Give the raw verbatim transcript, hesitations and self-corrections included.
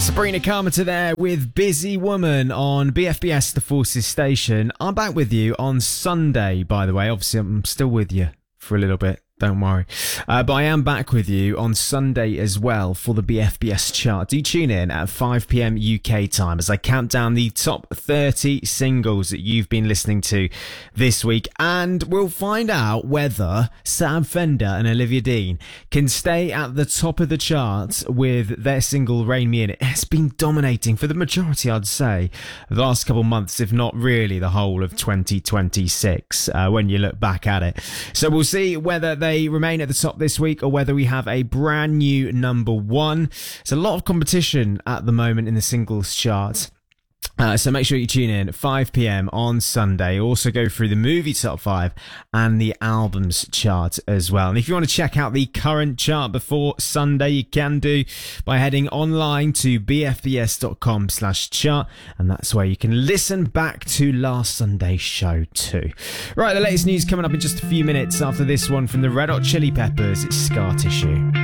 Sabrina Carpenter there with Busy Woman on B F B S The Forces Station. I'm back with you on Sunday, by the way. Obviously, I'm still with you for a little bit. Don't worry. Uh, but I am back with you on Sunday as well for the B F B S chart. Do tune in at five p.m. U K time as I count down the top thirty singles that you've been listening to this week. And we'll find out whether Sam Fender and Olivia Dean can stay at the top of the chart with their single Rain Me In. It has been dominating for the majority, I'd say, the last couple of months, if not really the whole of twenty twenty-six, uh, when you look back at it. So we'll see whether they They remain at the top this week or whether we have a brand new number one. There's a lot of competition at the moment in the singles chart. Uh, so make sure you tune in at five p.m. on Sunday. Also go through the movie top five and the albums chart as well. And if you want to check out the current chart before Sunday, you can do by heading online to bfbs.com slash chart. And that's where you can listen back to last Sunday's show too. Right, the latest news coming up in just a few minutes after this one from the Red Hot Chili Peppers. It's Scar Tissue.